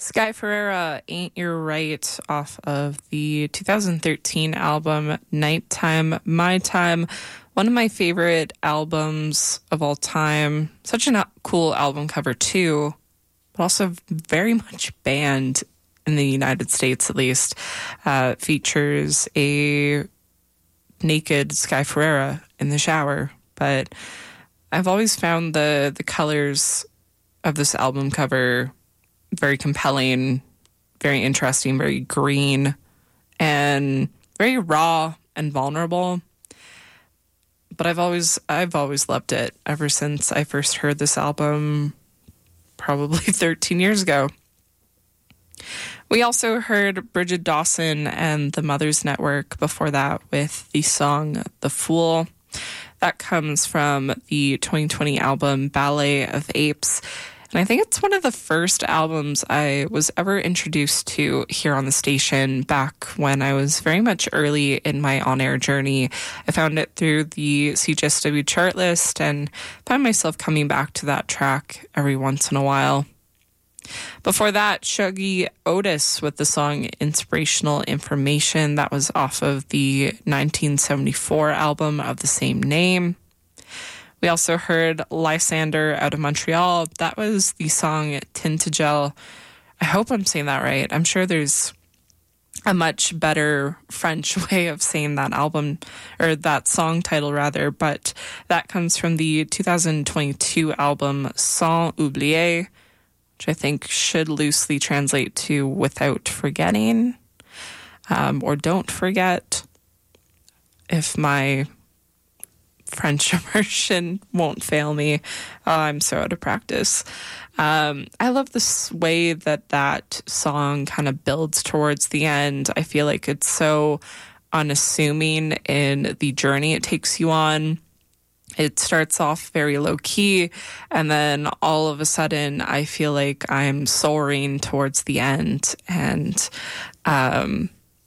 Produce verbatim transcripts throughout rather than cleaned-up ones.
Sky Ferreira, Ain't You Right, off of the two thousand thirteen album Nighttime, My Time. One of my favorite albums of all time. Such a cool album cover too, but also very much banned in the United States at least. Uh, features a naked Sky Ferreira in the shower, but I've always found the the colors of this album cover very compelling, very interesting, very green, and very raw and vulnerable. But I've always I've always loved it ever since I first heard this album probably thirteen years ago. We also heard Bridget Dawson and the Mothers Network before that with the song The Fool. That comes from the twenty twenty album Ballet of Apes. And I think it's one of the first albums I was ever introduced to here on the station back when I was very much early in my on-air journey. I found it through the C J S W chart list and found myself coming back to that track every once in a while. Before that, Shuggie Otis with the song Inspirational Information. That was off of the nineteen seventy-four album of the same name. We also heard Lysander out of Montreal. That was the song Tintagel. I hope I'm saying that right. I'm sure there's a much better French way of saying that album, or that song title rather, but that comes from the two thousand twenty-two album Sans Oublier, which I think should loosely translate to Without Forgetting, um, or Don't Forget, if my French immersion won't fail me. Oh, I'm so out of practice. Um, I love this way that that song kind of builds towards the end. I feel like it's so unassuming in the journey it takes you on. It starts off very low key, and then all of a sudden I feel like I'm soaring towards the end. And um,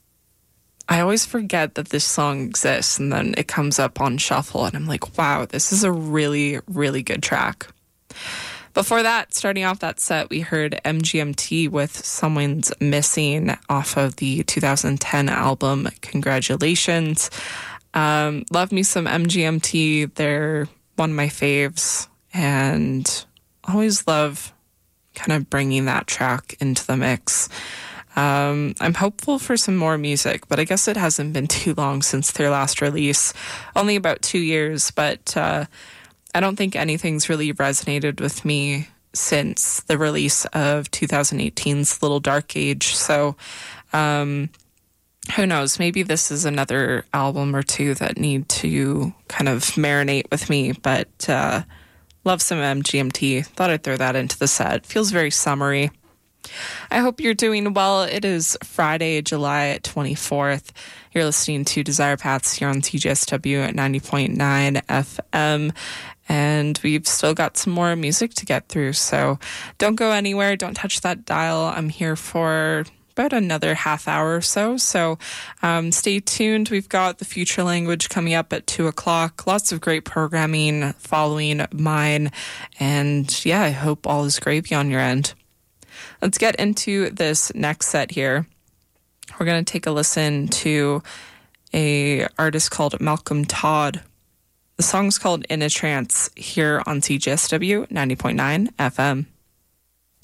I always forget that this song exists, and then it comes up on shuffle, and I'm like, wow, this is a really, really good track. Before that, starting off that set, we heard M G M T with Someone's Missing off of the two thousand ten album Congratulations. Um, love me some M G M T. They're one of my faves, and always love kind of bringing that track into the mix. Um, I'm hopeful for some more music, but I guess it hasn't been too long since their last release. Only about two years, but uh, I don't think anything's really resonated with me since the release of twenty eighteen's Little Dark Age. So um, who knows? Maybe this is another album or two that need to kind of marinate with me, but uh, love some M G M T. Thought I'd throw that into the set. Feels very summery. I hope you're doing well. It is Friday, July twenty-fourth. You're listening to Desire Paths here on T J S W at ninety point nine F M. And we've still got some more music to get through. So don't go anywhere. Don't touch that dial. I'm here for about another half hour or so. So um, stay tuned. We've got The Future Language coming up at two o'clock. Lots of great programming following mine. And yeah, I hope all is gravy on your end. Let's get into this next set here. We're going to take a listen to a artist called Malcolm Todd. The song's called In a Trance here on C J S W ninety point nine F M.